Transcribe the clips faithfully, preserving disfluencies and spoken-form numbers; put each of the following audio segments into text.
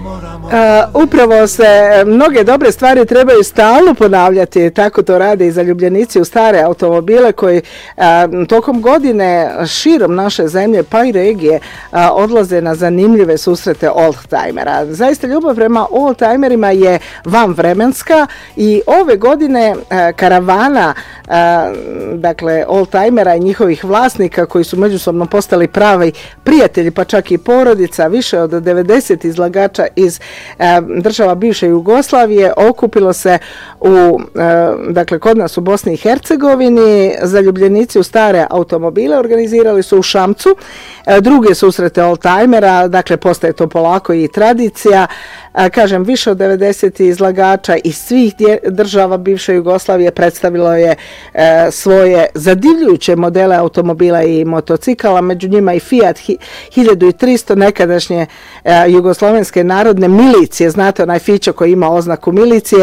Uh, upravo se mnoge dobre stvari trebaju stalno ponavljati, tako to rade i zaljubljenici u stare automobile koji uh, tokom godine širom naše zemlje pa i regije uh, odlaze na zanimljive susrete oldtimera. Zaista ljubav prema oldtimerima je vanvremenska i ove godine uh, karavana uh, dakle oldtimera i njihovih vlasnika koji su međusobno postali pravi prijatelji pa čak i porodica, više od devedeset izlagača iz država bivše Jugoslavije okupilo se u, dakle, kod nas u Bosni i Hercegovini. Zaljubljenici u stare automobile organizirali su u Šamcu druge susrete oldtimera, dakle postaje to polako i tradicija. Kažem, više od devedeset izlagača iz svih država bivše Jugoslavije predstavilo je svoje zadivljujuće modele automobila i motocikala, među njima i Fiat hiljadu tristo, nekadašnje jugoslovenske narodne milicije, znate onaj fićo koji ima oznaku milicije,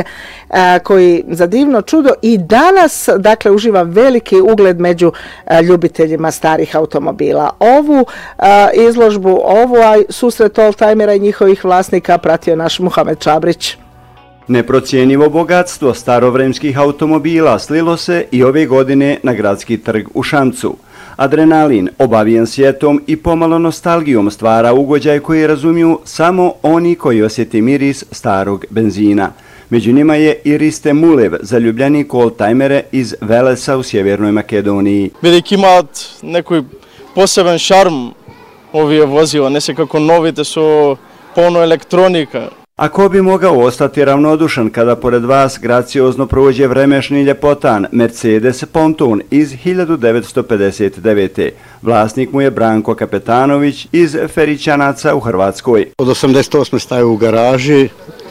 koji za divno čudo i danas dakle uživa veliki ugled među ljubiteljima starih automobila. Ovu izložbu, ovu susret oldtimera i njihovih vlasnika pratio naš Muhamed Čabrić. Neprocjenjivo bogatstvo starovremskih automobila slilo se i ove godine na gradski trg u Šamcu. Adrenalin, obavijen svijetom i pomalo nostalgijom stvara ugođaj koji razumiju samo oni koji osjeti miris starog benzina. Među njima je i Riste Mulev, zaljubljenik oldtimere iz Velesa u Sjevernoj Makedoniji. Vidjek ima neki poseban šarm ovih vozila, ne se kako novite su puno elektronika. A ko bi mogao ostati ravnodušan kada pored vas graciozno prođe vremešni ljepotan Mercedes Ponton iz hiljadu devetsto pedeset devete. Vlasnik mu je Branko Kapetanović iz Feričanaca u Hrvatskoj. Od osamdeset osme staje u garaži,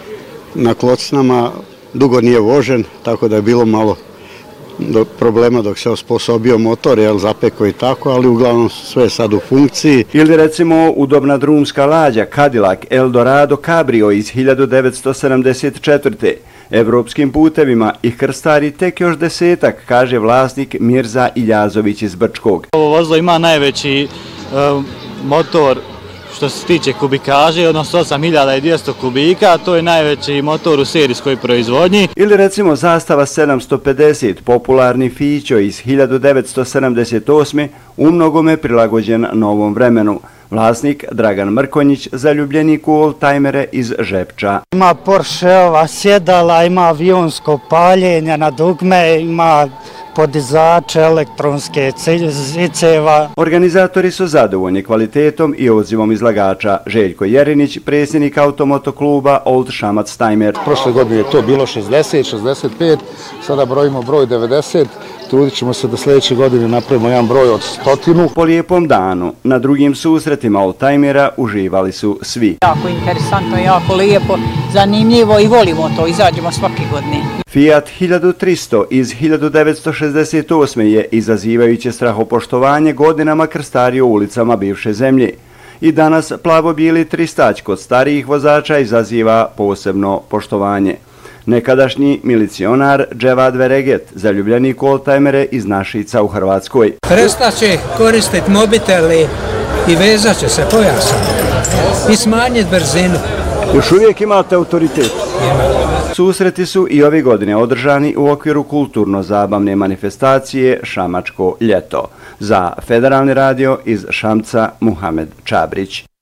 na klocnama, dugo nije vožen, tako da je bilo malo do problema dok se osposobio motor, jel, zapeko i tako, ali uglavnom sve je sad u funkciji. Ili recimo udobna drumska lađa Cadillac Eldorado Cabrio iz hiljadu devetsto sedamdeset četvrte. Evropskim putevima ih krstari tek još desetak, kaže vlasnik Mirza Iljazović iz Brčkog. Ovo vozilo ima najveći uh, motor što se tiče kubikaže, odnosno osam hiljada dvjesto kubika, to je najveći motor u serijskoj proizvodnji. Ili recimo zastava sedamsto pedeset, popularni Fićo iz hiljadu devetsto sedamdeset osme, umnogome prilagođen novom vremenu. Vlasnik Dragan Mrkonjić, zaljubljenik u oldtimere iz Žepča. Ima Porscheova sjedala, ima avionsko paljenje na dugme, ima podizače, elektronske ziceva. Organizatori su zadovoljni kvalitetom i odzivom izlagača. Željko Jerinić, predsjednik automotokluba Old Šamac Timer. Prošle godine je to bilo šezdeset, šezdeset pet, sada brojimo broj devedeset. Trudit ćemo se da sljedeće godine napravimo jedan broj od stotinu. Po lijepom danu, na drugim susretima oldtimera uživali su svi. Jako interesantno, jako lijepo, zanimljivo i volimo to, izađemo svake godine. Fiat hiljadu tristo iz hiljadu devetsto šezdeset osme je izazivajuće strahopoštovanje godinama krstario ulicama bivše zemlje. I danas plavo-bijeli tristać kod starijih vozača izaziva posebno poštovanje. Nekadašnji milicionar Dževad Vereget, zaljubljenik u oldtimere iz Našica u Hrvatskoj. Prestaće koristiti mobiteli i vezat će se pojasom i smanjiti brzinu. Još uvijek imate autoritet? Ima. Susreti su i ove godine održani u okviru kulturno-zabavne manifestacije Šamačko ljeto. Za Federalni radio iz Šamca Muhamed Čabrić.